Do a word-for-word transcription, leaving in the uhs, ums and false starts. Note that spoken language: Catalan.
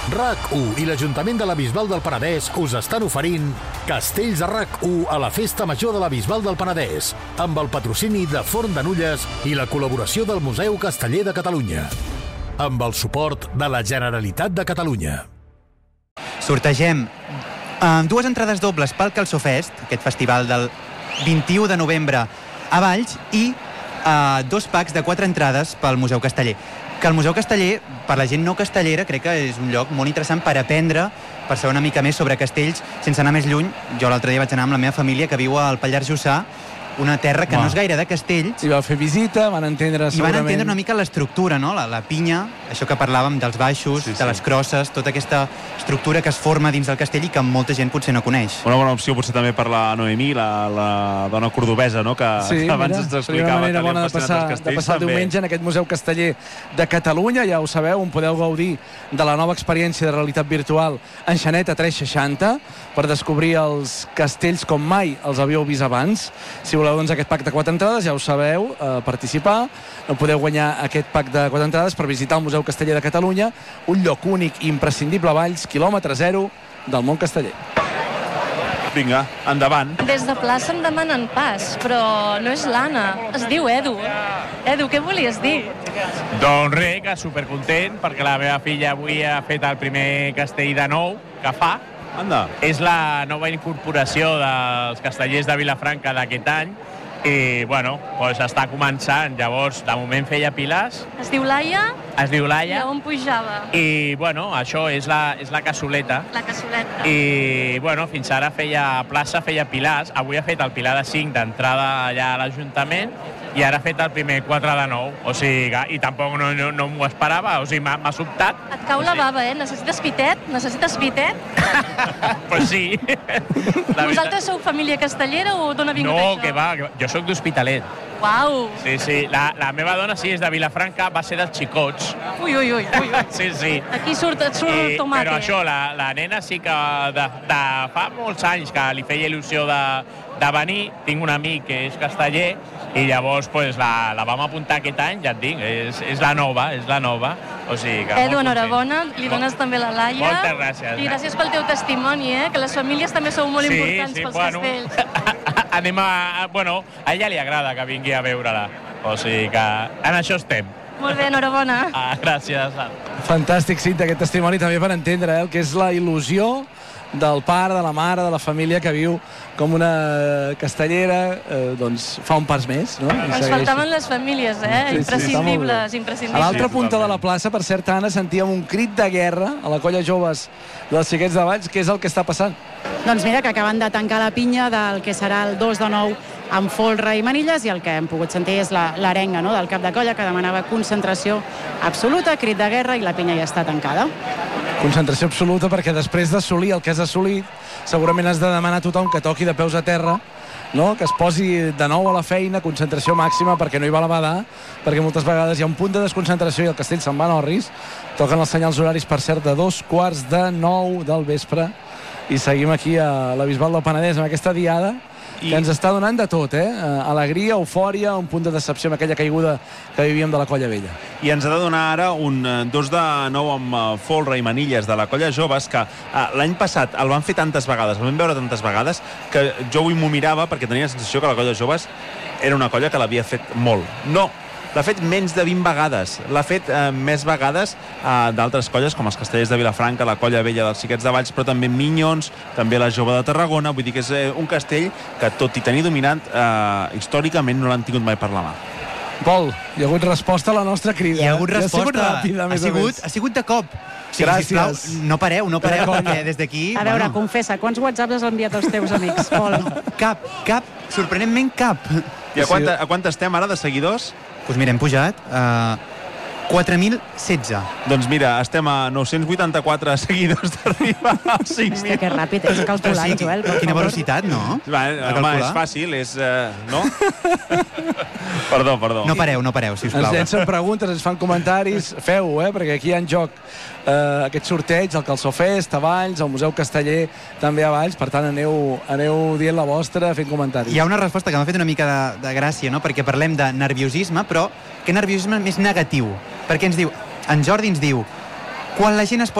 RAC u i l'Ajuntament de la Bisbal del Penedès us estan oferint Castells a RAC u a la Festa Major de la Bisbal del Penedès, amb el patrocini de Forn de Nulles i la col·laboració del Museu Casteller de Catalunya, amb el suport de la Generalitat de Catalunya. Sortegem uh, dues entrades dobles pel Calçofest, aquest festival del vint-i-u de novembre a Valls, i uh, dos packs de quatre entrades pel Museu Casteller. Que el Museu Casteller, per la gent no castellera, crec que és un lloc molt interessant per aprendre, per saber una mica més sobre castells, sense anar més lluny. Jo l'altre dia vaig anar amb la meva família, que viu al Pallars Jussà, una terra que Va. no és gaire de castells. I va fer visita, van entendre I segurament... van entendre una mica l'estructura, no? La, la pinya, això que parlàvem dels baixos, Sí, sí. de les crosses, tota aquesta estructura que es forma dins del castell i que molta gent potser no coneix. Una bona opció potser també per la Noemí, la, la dona cordobesa, no? que Sí, abans mira, ens seria explicava una manera que li bona de han passar, fascinat els de passar el castells, diumenge en aquest Museu Casteller de Catalunya. Ja ho sabeu, on podeu gaudir de la nova experiència de realitat virtual Enxaneta tres seixanta per descobrir els castells com mai els havíeu vist abans. Si voleu doncs, aquest pack de quatre entrades, ja ho sabeu, eh, participar. No podeu guanyar aquest pack de quatre entrades per visitar el Museu Casteller de Catalunya, un lloc únic i imprescindible a Valls, quilòmetre zero del món casteller. Vinga, endavant. Des de plaça em demanen pas, però no és l'Anna. Es diu Edu. Edu, què volies dir? Doncs res, que supercontent, perquè la meva filla avui ha fet el primer castell de nou que fa. Anda. És la nova incorporació dels castellers de Vilafranca d'aquest any i, bueno, doncs està començant. Llavors, de moment feia pilars. Es diu Laia Es diu i Laia. a on pujava? I, bueno, això és la, és la cassoleta. La cassoleta. I, bueno, fins ara feia plaça, feia pilars. Avui ha fet el pilar de cinc d'entrada allà a l'Ajuntament i ara ha fet el primer quatre de nou. O sigui, i tampoc no, no, no m'ho esperava, o sigui, m'ha m'ha sobtat. Et cau la bava, eh? Necessites pitet? Necessites pitet? Pues sí. La Vosaltres sou família castellera o d'on ha vingut No, això? que va, que va. Jo sóc d'Hospitalet. Uau! Sí, sí. La, la meva dona sí és de Vilafranca, va ser dels xicots. Ui, ui, ui, ui. ui. Sí, sí. Aquí surt, et surt I, el tomate. però això, la, la nena sí que de, de fa molts anys que li feia il·lusió de, de venir. Tinc un amic que és casteller i llavors pues, la, la vam apuntar aquest any, ja et dic, és, és la nova, és la nova. O sigui que Edu, molt enhorabona, content. li dones també la Laia. Moltes gràcies. I gràcies pel teu testimoni, eh? Que les famílies també sou molt Sí, importants sí, pels bueno. castells. Anem a... Bueno, a ella li agrada que vingui a veure-la. O sigui que en això estem. Molt bé, enhorabona. Ah, gràcies. Fantàstic, Cinta, aquest testimoni també per entendre eh, el que és la il·lusió del pare, de la mare, de la família que viu com una castellera, eh, doncs fa un pas més, no? I Ens segueix. faltaven les famílies, eh? Sí, sí, Imprescindibles, està molt bé. imprescindibles. A l'altra Sí, punta de totalment. la plaça, per cert, Anna, sentíem un crit de guerra a la colla joves dels xiquets de Valls. Què és el que està passant? Doncs mira, que acaben de tancar la pinya del que serà el dos de nou amb folre i manilles, i el que hem pogut sentir és la- l'arenga no, del cap de colla, que demanava concentració absoluta, crit de guerra, i la pinya ja està tancada. Concentració absoluta, perquè després d'assolir el que has assolit, segurament has de demanar a tothom que toqui de peus a terra, no? Que es posi de nou a la feina, concentració màxima, perquè no hi va la badar, perquè moltes vegades hi ha un punt de desconcentració i el castell se'n va a Norris. Toquen els senyals horaris, per cert, de dos quarts de nou del vespre, i seguim aquí a la Bisbal del Penedès amb aquesta diada I... que ens està donant de tot, eh? Alegria, eufòria, un punt de decepció amb aquella caiguda que vivíem de la Colla Vella. I ens ha de donar ara un eh, dos de nou amb eh, folre i manilles de la Colla Joves, que eh, l'any passat el van fer tantes vegades, el vam veure tantes vegades, que jo avui m'ho mirava perquè tenia la sensació que la Colla Joves era una colla que l'havia fet molt. No, l'ha fet menys de vint vegades. L'ha fet eh, més vegades eh, d'altres colles, com els Castellers de Vilafranca, la Colla Vella dels Xiquets de Valls, però també Minyons, també la Jove de Tarragona. Vull dir que és eh, un castell que, tot i tenir dominant, eh, històricament no l'han tingut mai per la mà. Pol, hi ha hagut resposta a la nostra crida. Hi ha hagut I resposta. Ha sigut ràpida, a ha, més a sigut, més. ha sigut de cop. O sigui, Gràcies. sisplau, no pareu, no pareu, Però, perquè des d'aquí... A veure, bueno, confessa, quants whatsapps has enviat als teus amics, Pol? cap, cap, sorprenentment cap. I a quanta, a quanta estem ara de seguidors? Doncs pues mira, hem pujat a quatre mil setze. Doncs mira, estem a nou-cents vuitanta-quatre seguidors d'arribar als cinc Hòstia, mil. que ràpid, és calculant, Sí, Joel, per quina favor. velocitat, no? Va, A home, calcular. és fàcil, és... Uh, no? perdó, perdó. No pareu, no pareu, Ens sisplau. llencen preguntes, ens fan comentaris. Feu-ho, eh? Perquè aquí hi ha en joc eh, aquest sorteig, el Calçofest, a Valls, el Museu Casteller, també a Valls. Per tant, aneu, aneu dient la vostra, fent comentaris. Hi ha una resposta que m'ha fet una mica de, de gràcia, no? Perquè parlem de nerviosisme, però que nerviosisme més negatiu. Perquè ens diu, en Jordi ens diu, quan la gent es pot